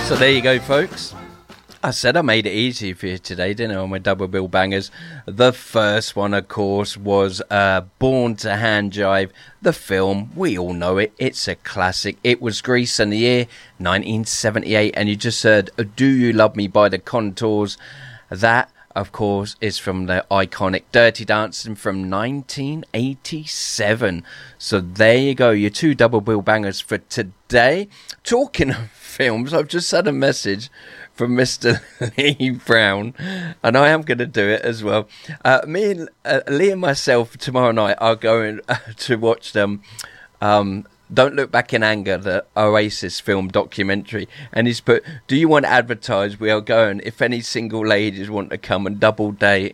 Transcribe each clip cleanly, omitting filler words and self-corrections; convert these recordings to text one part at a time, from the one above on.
So there you go, folks. I said I made it easy for you today, didn't I, on my double bill bangers. The first one, of course, was Born to Hand Jive, the film. We all know it. It's a classic. It was Grease in the year 1978, and you just heard Do You Love Me by the Contours. That, of course, is from the iconic Dirty Dancing from 1987. So there you go, your two double bill bangers for today. Talking of films, I've just had a message from Mr. Lee Brown, and I am going to do it as well. Me and Lee and myself tomorrow night are going to watch them. Don't Look Back in Anger, the Oasis film documentary. And he's put, do you want to advertise? We are going if any single ladies want to come and double date.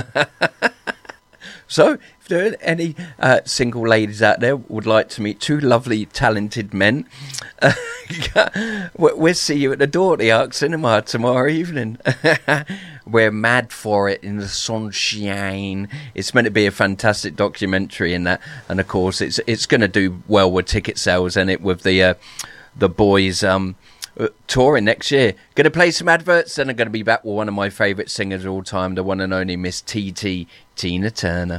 So, if there are any single ladies out there who would like to meet two lovely, talented men, we'll see you at the door at the Arc Cinema tomorrow evening. We're mad for it in the sunshine. It's meant to be a fantastic documentary in that, and of course, it's going to do well with ticket sales, and it with the boys touring next year. Going to play some adverts, then I'm going to be back with one of my favourite singers of all time, the one and only Miss TT, Tina Turner.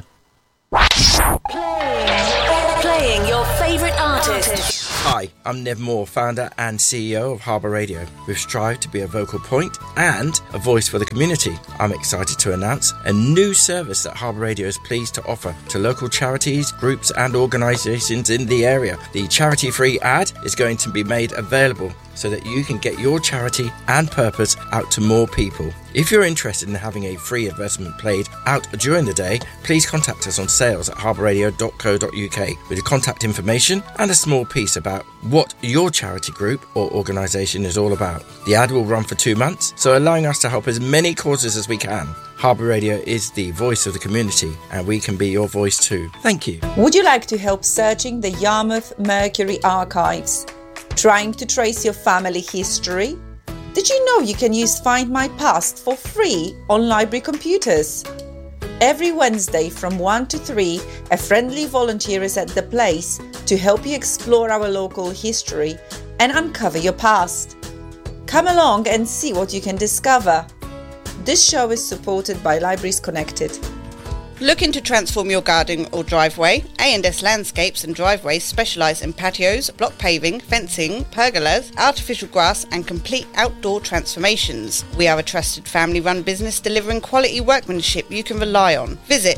Playing your favourite artist. Hi, I'm Nev Moore, founder and CEO of Harbour Radio. We've strived to be a vocal point and a voice for the community. I'm excited to announce a new service that Harbour Radio is pleased to offer to local charities, groups and organisations in the area. The charity-free ad is going to be made available so that you can get your charity and purpose out to more people. If you're interested in having a free advertisement played out during the day, please contact us on sales@harbourradio.co.uk with the contact information and a small piece about what your charity group or organisation is all about. The ad will run for 2 months, so allowing us to help as many causes as we can. Harbour Radio is the voice of the community, and we can be your voice too. Thank you. Would you like to help searching the Yarmouth Mercury archives? Trying to trace your family history? Did you know you can use Find My Past for free on library computers? Every Wednesday from 1 to 3, a friendly volunteer is at the place to help you explore our local history and uncover your past. Come along and see what you can discover. This show is supported by Libraries Connected. Looking to transform your garden or driveway? A&S Landscapes and Driveways specialise in patios, block paving, fencing, pergolas, artificial grass and complete outdoor transformations. We are a trusted family-run business delivering quality workmanship you can rely on. Visit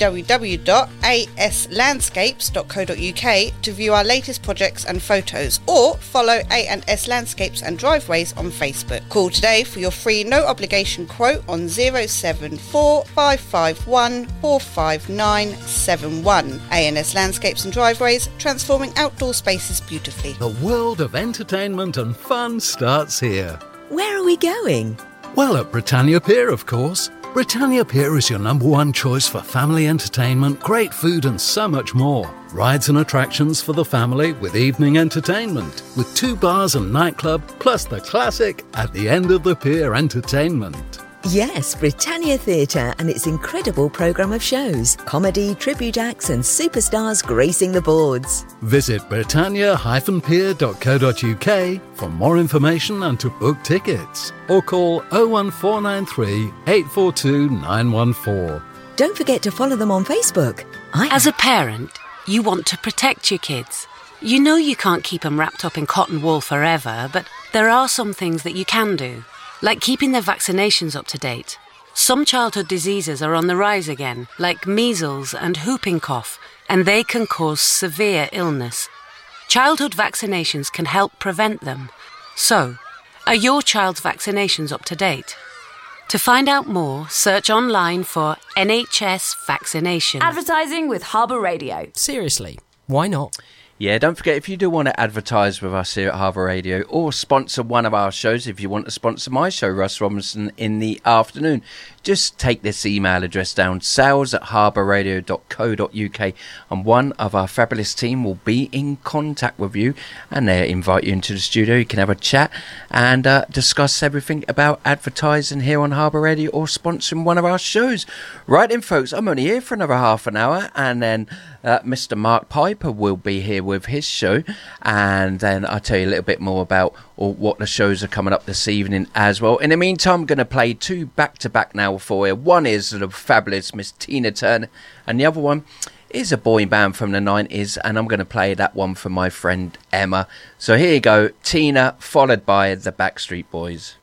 www.aslandscapes.co.uk to view our latest projects and photos, or follow A&S Landscapes and Driveways on Facebook. Call today for your free no-obligation quote on 074 551 45971. A&S Landscapes and Driveways, transforming outdoor spaces beautifully. The world of entertainment and fun starts here. Where are we going? Well, at Britannia Pier, of course. Britannia Pier is your #1 choice for family entertainment, great food and so much more. Rides and attractions for the family with evening entertainment, with 2 bars and nightclub, plus the classic at the end of the pier entertainment. Yes, Britannia Theatre and its incredible programme of shows, comedy, tribute acts and superstars gracing the boards. Visit britannia-pier.co.uk for more information and to book tickets, or call 01493 842 914. Don't forget to follow them on Facebook. As a parent, you want to protect your kids. You know you can't keep them wrapped up in cotton wool forever, but there are some things that you can do, like keeping their vaccinations up to date. Some childhood diseases are on the rise again, like measles and whooping cough, and they can cause severe illness. Childhood vaccinations can help prevent them. So, are your child's vaccinations up to date? To find out more, search online for NHS vaccination. Advertising with Harbour Radio. Seriously, why not? Yeah, don't forget, if you do want to advertise with us here at Harbour Radio or sponsor one of our shows, if you want to sponsor my show, Russ Robinson in the Afternoon, just take this email address down, sales@harbourradio.co.uk, and one of our fabulous team will be in contact with you, and they invite you into the studio. You can have a chat and discuss everything about advertising here on Harbour Radio or sponsoring one of our shows. Right then, folks, I'm only here for another half an hour, and then Mr. Mark Piper will be here with his show, and then I'll tell you a little bit more about what the shows are coming up this evening as well. In the meantime, I'm going to play two back-to-back now for you. One is the fabulous Miss Tina Turner, and the other one is a boy band from the 90s, and I'm going to play that one for my friend Emma. So here you go, Tina, followed by the Backstreet Boys.